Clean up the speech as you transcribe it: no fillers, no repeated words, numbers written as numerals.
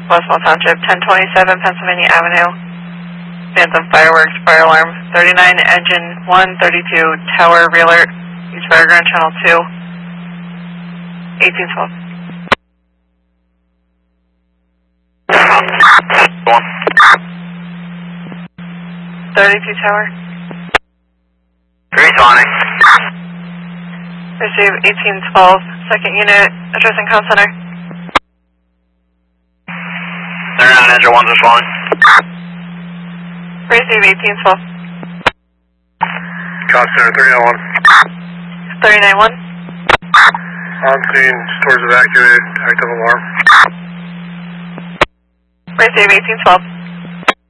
Westmont Township, 1027 Pennsylvania Avenue. Phantom Fireworks, fire alarm. 39 engine 1, 32 tower realer, East Fireground Channel 2. 1812. 32 tower. Responding. Receive 1812, second unit, addressing Comm Center. 39 engine 1's responding. Receive 1812. Comm Center 391. 391. On scene, stores evacuated, active alarm. Receive 1812.